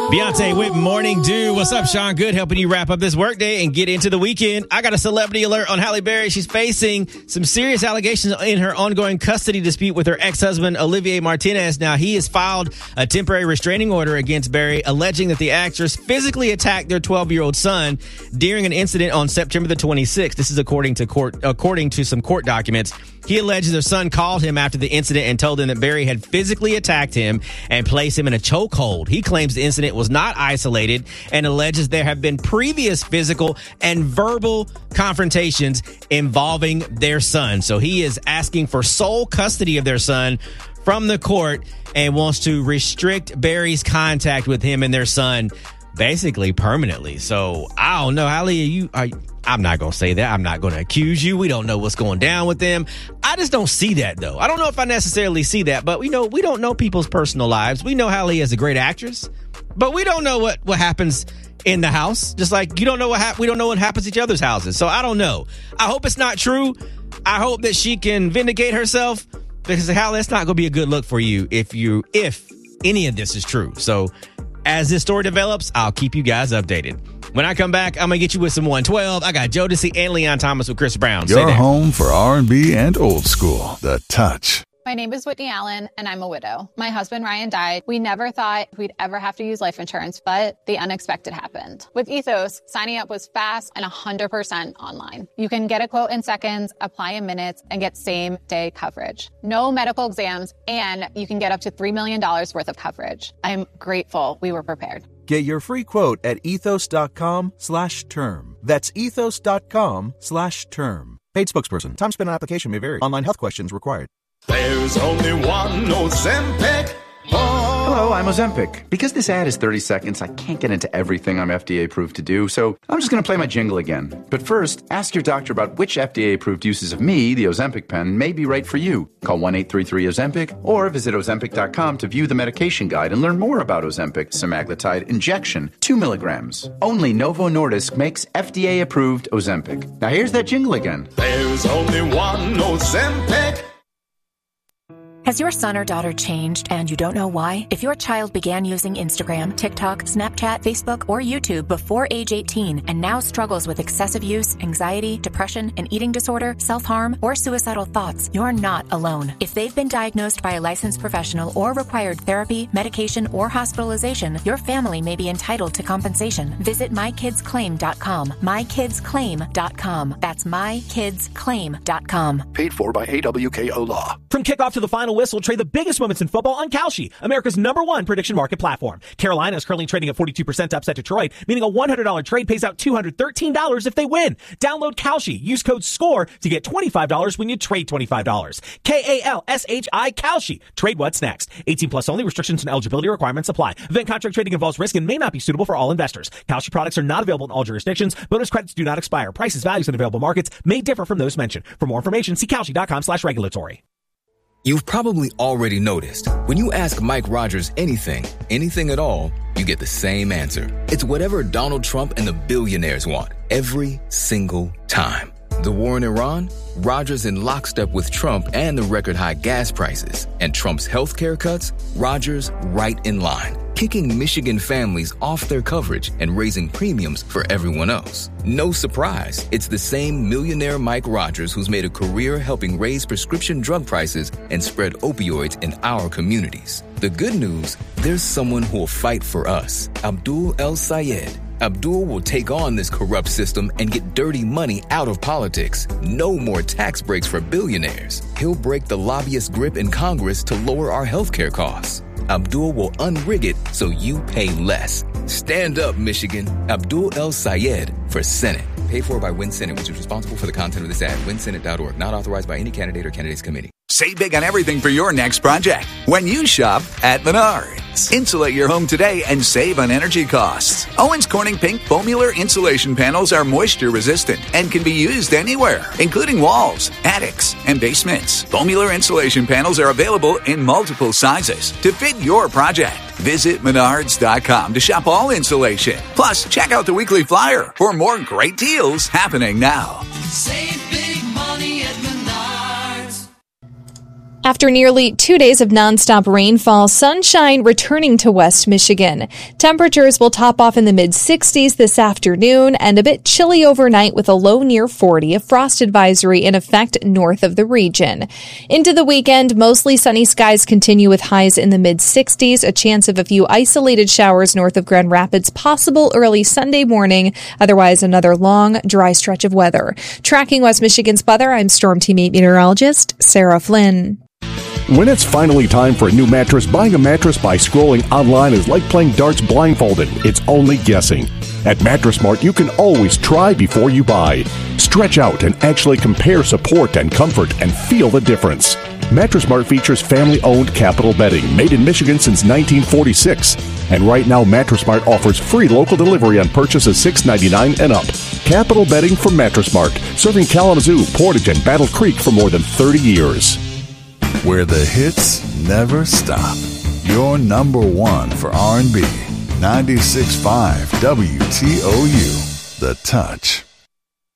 Beyonce with Morning Dew. What's up, Sean? Good, helping you wrap up this workday and get into the weekend. I got a celebrity alert on Halle Berry. She's facing some serious allegations in her ongoing custody dispute with her ex-husband, Olivier Martinez. Now, he has filed a temporary restraining order against Berry, alleging that the actress physically attacked their 12-year-old son during an incident on September the 26th. This is according to some court documents. He alleges their son called him after the incident and told him that Berry had physically attacked him and placed him in a chokehold. He claims the incident was not isolated and alleges there have been previous physical and verbal confrontations involving their son. So he is asking for sole custody of their son from the court and wants to restrict Berry's contact with him and their son basically permanently. So I don't know, Halle, I'm not going to say that. I'm not going to accuse you. We don't know what's going down with them. I just don't see that, though. I don't know if I necessarily see that, but we don't know people's personal lives. We know Halle is a great actress, but we don't know what happens in the house. Just like we don't know what happens at each other's houses. So I don't know. I hope it's not true. I hope that she can vindicate herself, because Halle, it's not going to be a good look for you if any of this is true. So as this story develops, I'll keep you guys updated. When I come back, I'm going to get you with some 112. I got Jodeci and Leon Thomas with Chris Brown. Your home for R&B and old school. The Touch. My name is Whitney Allen, and I'm a widow. My husband, Ryan, died. We never thought we'd ever have to use life insurance, but the unexpected happened. With Ethos, signing up was fast and 100% online. You can get a quote in seconds, apply in minutes, and get same-day coverage. No medical exams, and you can get up to $3 million worth of coverage. I'm grateful we were prepared. Get your free quote at ethos.com/term. That's ethos.com/term. Paid spokesperson. Time spent on application may vary. Online health questions required. There's only one Ozempic. Hello, I'm Ozempic. Because this ad is 30 seconds, I can't get into everything I'm FDA approved to do, so I'm just going to play my jingle again. But first, ask your doctor about which FDA approved uses of me, the Ozempic pen, may be right for you. Call 1-833-OZEMPIC or visit Ozempic.com to view the medication guide and learn more about Ozempic semaglutide injection, 2 milligrams. Only Novo Nordisk makes FDA approved Ozempic. Now here's that jingle again. There's only one Ozempic. Has your son or daughter changed and you don't know why? If your child began using Instagram, TikTok, Snapchat, Facebook, or YouTube before age 18 and now struggles with excessive use, anxiety, depression, an eating disorder, self-harm, or suicidal thoughts, you're not alone. If they've been diagnosed by a licensed professional or required therapy, medication, or hospitalization, your family may be entitled to compensation. Visit mykidsclaim.com. mykidsclaim.com. That's mykidsclaim.com. Paid for by AWKO Law. From kickoff to the final whistle, trade the biggest moments in football on Kalshi, America's #1 prediction market platform. Carolina is currently trading at 42% to upset Detroit, meaning a $100 trade pays out $213 if they win. Download Kalshi. Use code SCORE to get $25 when you trade $25. KALSHI Kalshi. Trade what's next. 18 plus only. Restrictions and eligibility requirements apply. Event contract trading involves risk and may not be suitable for all investors. Kalshi products are not available in all jurisdictions. Bonus credits do not expire. Prices, values, and available markets may differ from those mentioned. For more information, see Kalshi.com/regulatory. You've probably already noticed, when you ask Mike Rogers anything at all, you get the same answer. It's whatever Donald Trump and the billionaires want, every single time. The war in Iran? Rogers in lockstep with Trump and the record-high gas prices. And Trump's health care cuts? Rogers right in line, kicking Michigan families off their coverage and raising premiums for everyone else. No surprise, it's the same millionaire Mike Rogers who's made a career helping raise prescription drug prices and spread opioids in our communities. The good news, there's someone who will fight for us, Abdul El Sayed. Abdul will take on this corrupt system and get dirty money out of politics. No more tax breaks for billionaires. He'll break the lobbyist grip in Congress to lower our healthcare costs. Abdul will unrig it so you pay less. Stand up, Michigan. Abdul El Sayed for Senate. Paid for by Win Senate, which is responsible for the content of this ad. WinSenate.org. Not authorized by any candidate or candidate's committee. Save big on everything for your next project when you shop at Menards. Insulate your home today and save on energy costs. Owens Corning Pink Foamular insulation panels are moisture resistant and can be used anywhere, including walls, attics, and basements. Foamular insulation panels are available in multiple sizes to fit your project. Visit Menards.com to shop all insulation. Plus, check out the weekly flyer for more great deals happening now. Save big money at Menards. After nearly 2 days of nonstop rainfall, sunshine returning to West Michigan. Temperatures will top off in the mid-60s this afternoon and a bit chilly overnight with a low near 40, a frost advisory in effect north of the region. Into the weekend, mostly sunny skies continue with highs in the mid-60s, a chance of a few isolated showers north of Grand Rapids possible early Sunday morning, otherwise another long, dry stretch of weather. Tracking West Michigan's weather, I'm Storm Team 8 meteorologist Sarah Flynn. When it's finally time for a new mattress, buying a mattress by scrolling online is like playing darts blindfolded. It's only guessing. At Mattress Mart, you can always try before you buy. Stretch out and actually compare support and comfort and feel the difference. Mattress Mart features family-owned Capital Bedding, made in Michigan since 1946. And right now, Mattress Mart offers free local delivery on purchases $6.99 and up. Capital Bedding from Mattress Mart, serving Kalamazoo, Portage, and Battle Creek for more than 30 years. Where the hits never stop. Your number one for R&B. 96.5 WTOU. The Touch.